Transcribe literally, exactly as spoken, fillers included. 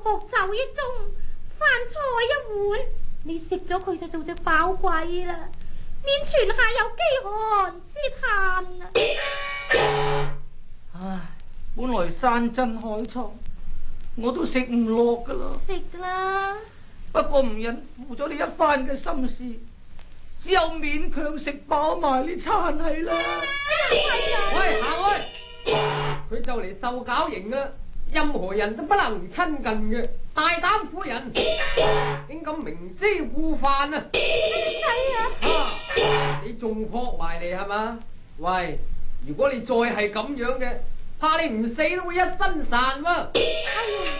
薄酒一盅，飯菜一碗，你食咗佢就做隻飽鬼啦，免泉下有飢寒之嘆啊！ 唉，本來山珍海藏我都食唔落噶啦， 食啦。 不過唔忍負咗你一番嘅心事，只有勉強食飽埋呢餐係啦。 喂，行開！佢就嚟受絞刑啦，任何人都不能親近嘅。大膽婦人，竟敢明知故犯啊！仔啊！啊！你仲撲埋嚟係嘛？喂，如果你再係咁樣嘅，怕你唔死都會一身潺喎。